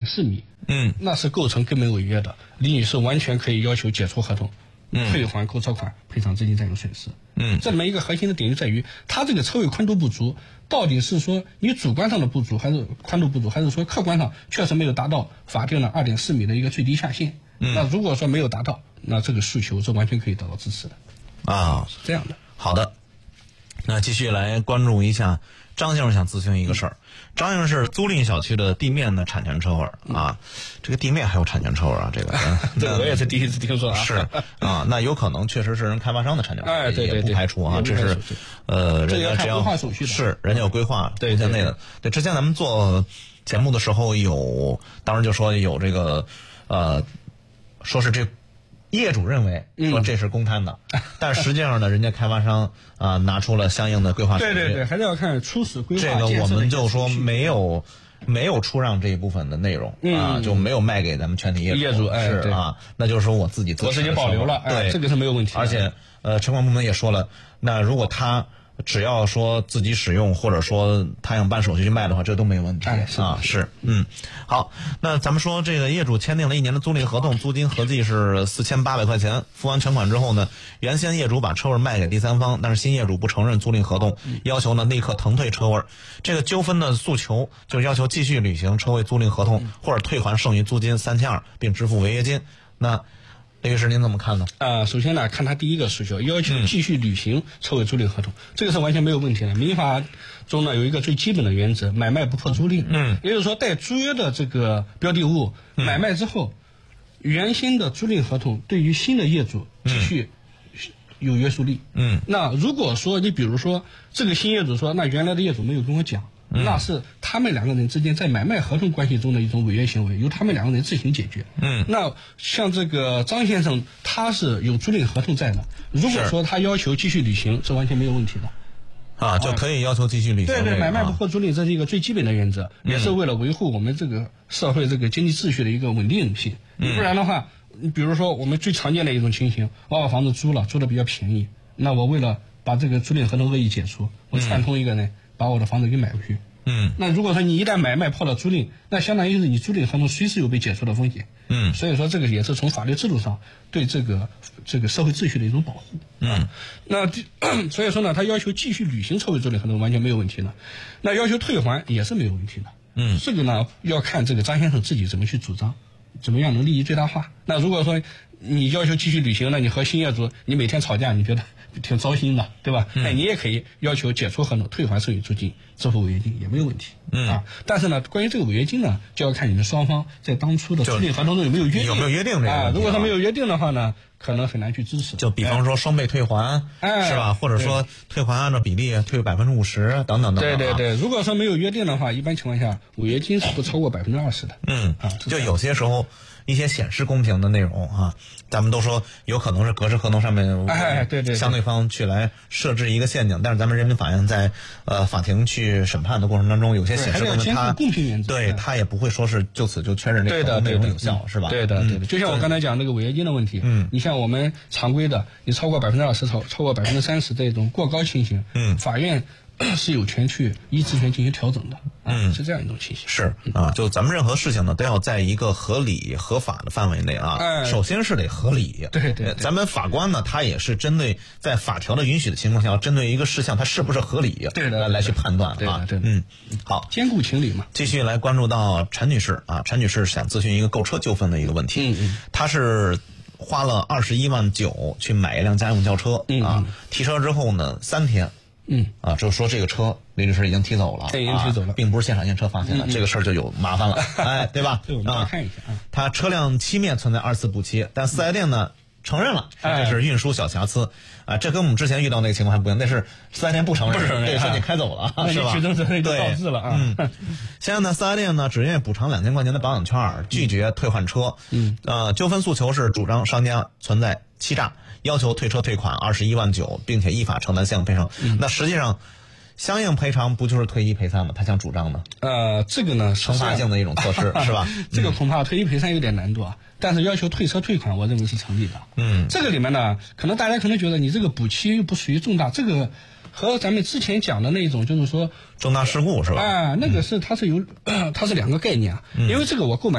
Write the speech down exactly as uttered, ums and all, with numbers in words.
四米， 嗯， 那是构成根本违约的。李女士完全可以要求解除合同， 嗯， 退还购车款，赔偿资金占用损失。 嗯， 这里面一个核心的点就在于，它这个车位宽度不足，到底是说你主观上的不足，还是宽度不足，还是说客观上确实没有达到法定的二点四米的一个最低下限？ 嗯， 那如果说没有达到，那这个诉求是完全可以得到支持的。 啊， 是这样的。 好的，那继续来关注一下张先生想咨询一个事儿。张先生是租赁小区的地面的产权车位啊，这个地面还有产权车位啊，这个这个我也是第一次听说啊。 是啊，那有可能确实是人开发商的产权车位， 哎，对对对， 也不排除啊，这是呃，人家只要是人家有规划， 对对内的。对，之前咱们做节目的时候有，当时就说有这个呃，说是这。业主认为说这是公摊的，嗯、但实际上呢，人家开发商啊、呃、拿出了相应的规划手续。 对对对，还是要看初始规划。 这个我们就说没有没有出让这一部分的内容、嗯、啊，就没有卖给咱们全体业主。 业主哎， 是啊，那就是说我自己我自己保留了， 对、 哎，这个是没有问题的。 而且呃，城管部门也说了，那如果他只要说自己使用，或者说他想办手续去卖的话，这都没有问题、 哎、 啊。是，嗯，好，那咱们说这个业主签订了一年的租赁合同，租金合计是四千八百块钱，付完全款之后呢，原先业主把车位卖给第三方，但是新业主不承认租赁合同，要求呢立刻腾退车位。这个纠纷的诉求就是要求继续履行车位租赁合同，或者退还剩余租金三千二，并支付违约金。那李律师，您怎么看呢？ 啊、呃，首先呢，看他第一个诉求，要求继续履行车位租赁合同，嗯、这个是完全没有问题的。民法中呢有一个最基本的原则，买卖不破租赁。 嗯， 也就是说，带租约的这个标的物、嗯、买卖之后，原先的租赁合同对于新的业主继续有约束力。 嗯， 那如果说你比如说这个新业主说，那原来的业主没有跟我讲。嗯、那是他们两个人之间在买卖合同关系中的一种违约行为，由他们两个人自行解决。 嗯， 那像这个张先生，他是有租赁合同在的，如果说他要求继续履行，是完全没有问题的。 啊，就可以要求继续履行、 啊。对对，买卖不破租赁，这是一个最基本的原则，嗯、也是为了维护我们这个社会这个经济秩序的一个稳定性。嗯、不然的话，你比如说我们最常见的一种情形，我把房子租了，租的比较便宜，那我为了把这个租赁合同恶意解除，我串通一个人。嗯把我的房子给买回去， 嗯， 那如果说你一旦买卖破了租赁，那相当于是你租赁合同随时有被解除的风险， 嗯， 所以说这个也是从法律制度上对这个这个社会秩序的一种保护， 嗯， 啊、那所以说呢，他要求继续履行车位租赁合同完全没有问题的，那要求退还也是没有问题的， 嗯， 这个呢要看这个张先生自己怎么去主张，怎么样能利益最大化。那如果说你要求继续履行，那你和新业主你每天吵架，你觉得挺糟心的，对吧？嗯、那你也可以要求解除合同，退还剩余租金，支付违约金也没有问题。 嗯啊，但是呢，关于这个违约金呢，就要看你们双方在当初的租赁合同中有没有约定， 有没有约定这个啊？如果他没有约定的话呢，可能很难去支持。 就比方说双倍退还， 哎、 是吧？或者说退还按照比例退百分之五十等等等等。 对对对，如果说没有约定的话，一般情况下违约金是不超过百分之二十的。 嗯啊， 就有些时候。一些显示公平的内容啊，咱们都说有可能是格式合同上面， 哎，对对， 相对方去来设置一个陷阱，但是咱们人民法院在呃法庭去审判的过程当中，有些显示公平，他公平原则， 对他也不会说是就此就确认这个内容有效，是吧？ 对的，对的。就像我刚才讲那个违约金的问题， 嗯， 你像我们常规的，你超过百分之二十超超过百分之三十这种过高情形， 嗯， 法院是有权去依职权进行调整的， 嗯， 是这样一种情形。 是啊，就咱们任何事情呢，都要在一个合理合法的范围内啊。 哎， 首先是得合理。 对对。 咱们法官呢，他也是针对在法条的允许的情况下，要针对一个事项它是不是合理， 对的， 来去判断啊。 对， 嗯，好， 兼顾情理嘛。 继续来关注到陈女士啊，陈女士想咨询一个购车纠纷的一个问题。 嗯嗯。 她是花了二十一万九去买一辆家用轿车， 嗯啊，提车之后呢，三天。 嗯啊，就说这个车李律师已经提走了， 已经提走了， 啊，并不是现场验车发现的， 嗯嗯这个事儿就有麻烦了，哎，对吧？ 对，我们来看一下啊， 他车辆漆面存在二次补漆，但四 S 店呢承认了，这是运输小瑕疵啊，这跟我们之前遇到那个情况还不一样，那是四 S 店不承认，对，说你开走了，是吧？ 举证责任就导致了啊。 嗯，现在呢，四 S 店呢只愿意补偿两千块钱的保养券，拒绝退换车。 嗯， 呃，纠纷诉求是主张商家存在欺诈，要求退车退款二十一万九，并且依法承担相应赔偿。 嗯， 那实际上。相应赔偿不就是退一赔三吗？他想主张的。 呃，这个呢， 惩罚性的一种措施是吧？ 这个恐怕退一赔三有点难度啊，但是要求退车退款，我认为是成立的。 嗯， 这个里面呢，可能大家可能觉得你这个补漆又不属于重大，这个和咱们之前讲的那种就是说重大事故是吧？ 啊，那个是它是有它是两个概念啊，因为这个我购买。